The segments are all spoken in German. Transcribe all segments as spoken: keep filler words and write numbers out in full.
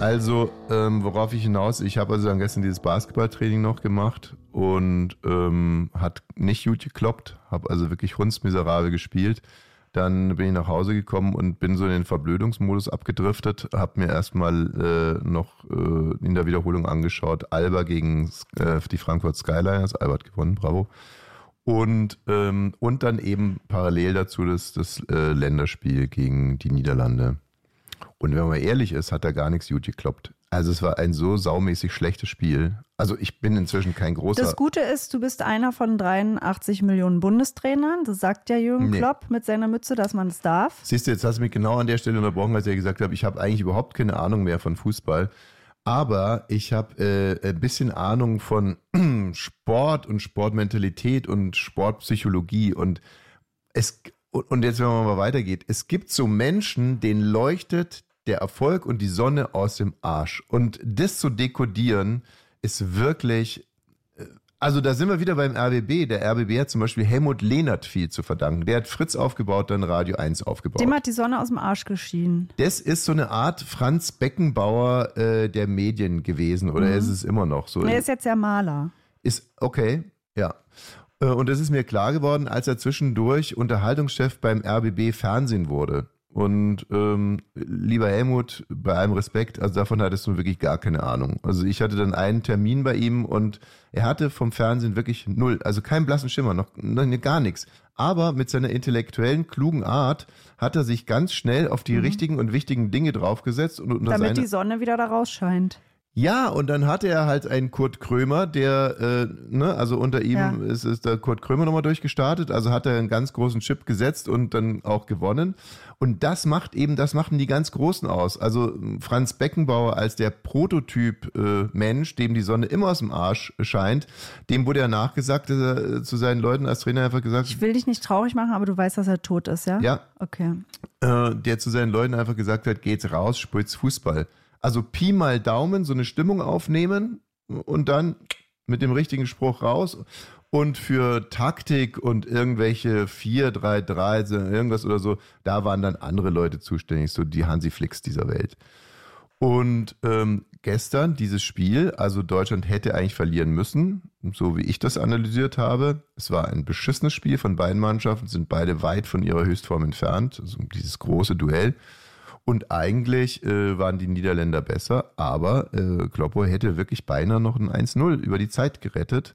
Also, ähm, worauf ich hinaus, ich habe also dann gestern dieses Basketballtraining noch gemacht und ähm, hat nicht gut gekloppt, habe also wirklich hundsmiserabel gespielt. Dann bin ich nach Hause gekommen und bin so in den Verblödungsmodus abgedriftet, habe mir erstmal äh, noch äh, in der Wiederholung angeschaut, Alba gegen äh, die Frankfurt Skyliners, Alba hat gewonnen, bravo. Und, ähm, und dann eben parallel dazu das, das äh, Länderspiel gegen die Niederlande. Und wenn man ehrlich ist, hat da gar nichts gut gekloppt. Also es war ein so saumäßig schlechtes Spiel. Also ich bin inzwischen kein großer... Das Gute ist, du bist einer von dreiundachtzig Millionen Bundestrainern. Das sagt ja Jürgen nee. Klopp mit seiner Mütze, dass man es darf. Siehst du, jetzt hast du mich genau an der Stelle unterbrochen, als ich gesagt habe, ich habe eigentlich überhaupt keine Ahnung mehr von Fußball. Aber ich habe äh, ein bisschen Ahnung von Sport und Sportmentalität und Sportpsychologie. Und es... Und jetzt, wenn man mal weitergeht, es gibt so Menschen, denen leuchtet der Erfolg und die Sonne aus dem Arsch. Und das zu dekodieren, ist wirklich, also da sind wir wieder beim R B B. Der R B B hat zum Beispiel Helmut Lehnert viel zu verdanken. Der hat Fritz aufgebaut, dann Radio eins aufgebaut. Dem hat die Sonne aus dem Arsch geschienen. Das ist so eine Art Franz Beckenbauer äh, der Medien gewesen, oder mhm. ist es immer noch so? Er ist jetzt ja Maler. Ist, okay, ja. Und das ist mir klar geworden, als er zwischendurch Unterhaltungschef beim R B B Fernsehen wurde. Und ähm, lieber Helmut, bei allem Respekt, also davon hattest du wirklich gar keine Ahnung. Also ich hatte dann einen Termin bei ihm und er hatte vom Fernsehen wirklich null, also keinen blassen Schimmer, noch, noch gar nichts. Aber mit seiner intellektuellen, klugen Art hat er sich ganz schnell auf die mhm. richtigen und wichtigen Dinge draufgesetzt. Und unter Damit seine, die Sonne wieder da rausscheint. Ja, und dann hatte er halt einen Kurt Krömer, der, äh, ne, also unter ihm ja. ist, ist der Kurt Krömer nochmal durchgestartet, also hat er einen ganz großen Chip gesetzt und dann auch gewonnen. Und das macht eben, das machen die ganz Großen aus. Also Franz Beckenbauer als der Prototyp äh, Mensch, dem die Sonne immer aus dem Arsch scheint, dem wurde ja nachgesagt, dass er zu seinen Leuten als Trainer einfach gesagt hat, ich will dich nicht traurig machen, aber du weißt, dass er tot ist, ja? Ja. Okay. Äh, der zu seinen Leuten einfach gesagt hat, geht's raus, spielt's Fußball. Also Pi mal Daumen, so eine Stimmung aufnehmen und dann mit dem richtigen Spruch raus. Und für Taktik und irgendwelche vier drei drei, irgendwas oder so, da waren dann andere Leute zuständig, so die Hansi Flicks dieser Welt. Und ähm, gestern dieses Spiel, also Deutschland hätte eigentlich verlieren müssen, so wie ich das analysiert habe. Es war ein beschissenes Spiel von beiden Mannschaften, sind beide weit von ihrer Höchstform entfernt, also dieses große Duell. Und eigentlich äh, waren die Niederländer besser, aber äh, Kloppo hätte wirklich beinahe noch ein eins null über die Zeit gerettet.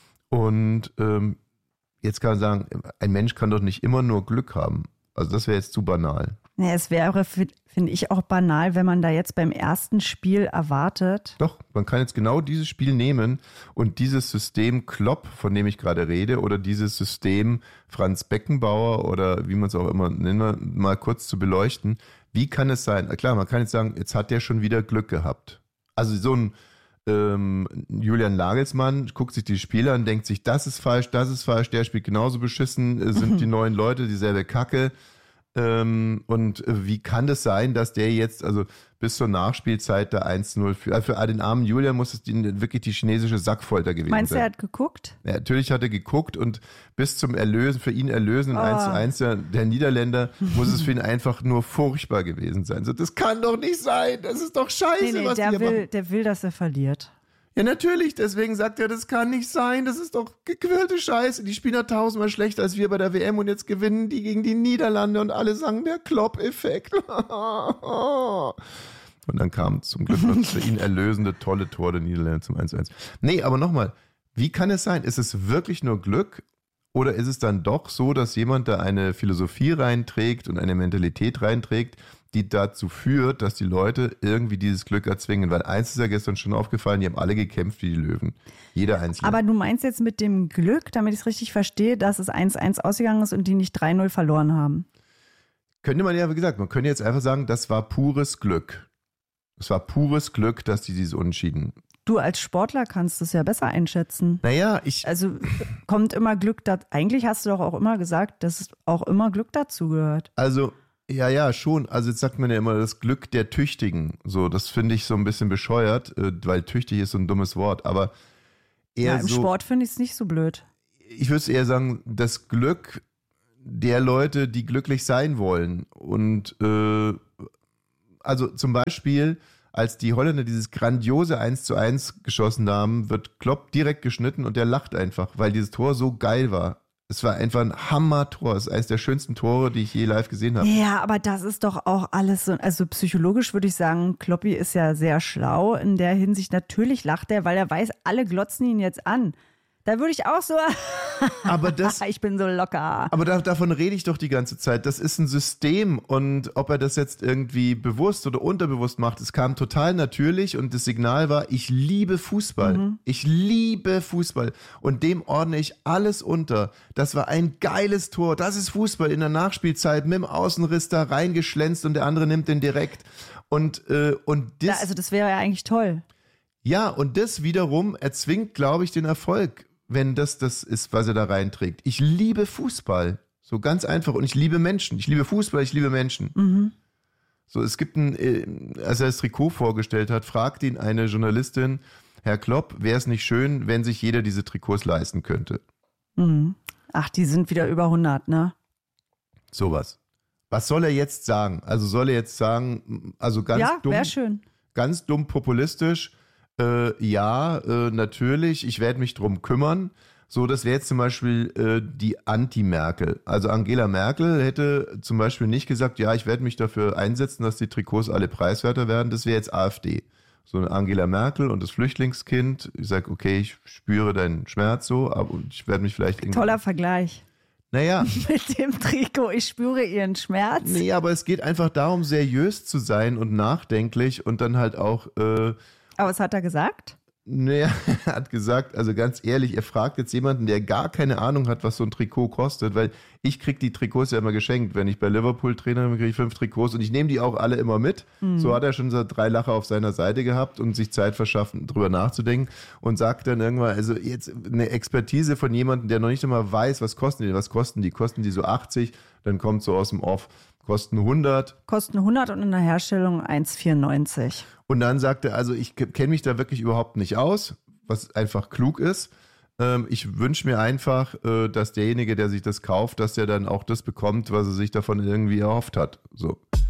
Und ähm, jetzt kann man sagen, ein Mensch kann doch nicht immer nur Glück haben. Also das wäre jetzt zu banal. Ja, es wäre, finde ich, auch banal, wenn man da jetzt beim ersten Spiel erwartet. Doch, man kann jetzt genau dieses Spiel nehmen und dieses System Klopp, von dem ich gerade rede, oder dieses System Franz Beckenbauer oder wie man es auch immer nennt, mal kurz zu beleuchten. Wie kann es sein? Klar, man kann jetzt sagen, jetzt hat der schon wieder Glück gehabt. Also so ein ähm, Julian Nagelsmann guckt sich die Spiele an, denkt sich, das ist falsch, das ist falsch, der spielt genauso beschissen, äh, sind die neuen Leute dieselbe Kacke. Ähm, und äh, wie kann das sein, dass der jetzt, also bis zur Nachspielzeit der eins null, für, äh, für den armen Julian muss es die, wirklich die chinesische Sackfolter gewesen Meinst sein. Meinst du, er hat geguckt? Ja, natürlich hat er geguckt und bis zum Erlösen, für ihn Erlösen in oh. eins zu eins der, der Niederländer muss es für ihn einfach nur furchtbar gewesen sein. So, das kann doch nicht sein, das ist doch scheiße, nee, nee, was der die will, machen. Der will, dass er verliert. Ja, natürlich, deswegen sagt er, das kann nicht sein, das ist doch gequirlte Scheiße. Die spielen ja tausendmal schlechter als wir bei der W M und jetzt gewinnen die gegen die Niederlande und alle sagen, der Klopp-Effekt. Und dann kam zum Glück noch für ihn erlösende, tolle Tor der Niederlande zum eins zu eins. Nee, aber nochmal, wie kann es sein? Ist es wirklich nur Glück oder ist es dann doch so, dass jemand da eine Philosophie reinträgt und eine Mentalität reinträgt, die dazu führt, dass die Leute irgendwie dieses Glück erzwingen? Weil eins ist ja gestern schon aufgefallen, die haben alle gekämpft wie die Löwen. Jeder Einzelne. Aber du meinst jetzt mit dem Glück, damit ich es richtig verstehe, dass es eins eins ausgegangen ist und die nicht drei null verloren haben? Könnte man ja, wie gesagt, man könnte jetzt einfach sagen, das war pures Glück. Es war pures Glück, dass die dieses Unentschieden. Du als Sportler kannst es ja besser einschätzen. Naja, ich... Also kommt immer Glück dazu. Eigentlich hast du doch auch immer gesagt, dass es auch immer Glück dazu gehört. Also... Ja, ja, schon. Also jetzt sagt man ja immer das Glück der Tüchtigen. So, das finde ich so ein bisschen bescheuert, weil tüchtig ist so ein dummes Wort. Aber eher ja, im so, Sport finde ich es nicht so blöd. Ich würde eher sagen, das Glück der Leute, die glücklich sein wollen. Und äh, also zum Beispiel als die Holländer dieses grandiose eins zu eins geschossen haben, wird Klopp direkt geschnitten und der lacht einfach, weil dieses Tor so geil war. Es war einfach ein Hammer-Tor. Es ist eines der schönsten Tore, die ich je live gesehen habe. Ja, aber das ist doch auch alles so, also psychologisch würde ich sagen, Kloppi ist ja sehr schlau in der Hinsicht. Natürlich lacht er, weil er weiß, alle glotzen ihn jetzt an. Da würde ich auch so, aber das, ich bin so locker. Aber da, davon rede ich doch die ganze Zeit. Das ist ein System und ob er das jetzt irgendwie bewusst oder unterbewusst macht, es kam total natürlich und das Signal war, ich liebe Fußball. Mhm. Ich liebe Fußball und dem ordne ich alles unter. Das war ein geiles Tor. Das ist Fußball in der Nachspielzeit mit dem Außenriss da reingeschlänzt und der andere nimmt den direkt. Und, äh, und das, ja, also das wäre ja eigentlich toll. Ja, und das wiederum erzwingt, glaube ich, den Erfolg, wenn das das ist, was er da reinträgt. Ich liebe Fußball. So ganz einfach. Und ich liebe Menschen. Ich liebe Fußball, ich liebe Menschen. Mhm. So, es gibt ein, als er das Trikot vorgestellt hat, fragt ihn eine Journalistin, Herr Klopp, wäre es nicht schön, wenn sich jeder diese Trikots leisten könnte? Mhm. Ach, die sind wieder über hundert, ne? Sowas. Was soll er jetzt sagen? Also soll er jetzt sagen, also ganz ja, dumm. Ja, wäre schön. Ganz dumm populistisch, Äh, ja, äh, natürlich, ich werde mich drum kümmern. So, das wäre jetzt zum Beispiel äh, die Anti-Merkel. Also Angela Merkel hätte zum Beispiel nicht gesagt, ja, ich werde mich dafür einsetzen, dass die Trikots alle preiswerter werden. Das wäre jetzt AfD. So eine Angela Merkel und das Flüchtlingskind. Ich sage, okay, ich spüre deinen Schmerz so, aber ich werde mich vielleicht irgendwie... Toller Vergleich. Naja. Mit dem Trikot, ich spüre ihren Schmerz. Nee, aber es geht einfach darum, seriös zu sein und nachdenklich und dann halt auch... Äh, Aber was hat er gesagt? Naja, er hat gesagt, also ganz ehrlich, er fragt jetzt jemanden, der gar keine Ahnung hat, was so ein Trikot kostet, weil ich kriege die Trikots ja immer geschenkt. Wenn ich bei Liverpool Trainer bin, kriege ich fünf Trikots und ich nehme die auch alle immer mit. Mhm. So hat er schon so drei Lacher auf seiner Seite gehabt und sich Zeit verschafft, drüber nachzudenken und sagt dann irgendwann, also jetzt eine Expertise von jemandem, der noch nicht einmal weiß, was kosten die, was kosten die, kosten die so achtzig, dann kommt so aus dem Off, kosten hundert. Kosten hundert und in der Herstellung eins Komma vierundneunzig. Und dann sagt er, also ich kenne mich da wirklich überhaupt nicht aus, was einfach klug ist. Ähm, ich wünsche mir einfach, äh, dass derjenige, der sich das kauft, dass der dann auch das bekommt, was er sich davon irgendwie erhofft hat. So.